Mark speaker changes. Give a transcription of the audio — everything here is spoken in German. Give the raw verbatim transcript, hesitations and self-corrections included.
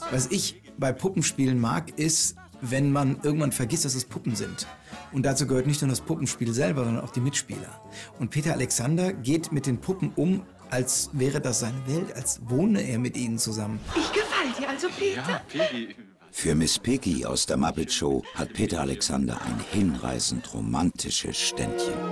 Speaker 1: Was ich bei Puppenspielen mag, ist, wenn man irgendwann vergisst, dass es Puppen sind. Und dazu gehört nicht nur das Puppenspiel selber, sondern auch die Mitspieler. Und Peter Alexander geht mit den Puppen um, als wäre das seine Welt, als wohne er mit ihnen zusammen.
Speaker 2: Ich gefall dir also, Peter?
Speaker 3: Ja, Piggy.
Speaker 4: Für Miss Piggy aus der Muppet Show hat Peter Alexander ein hinreißend romantisches Ständchen.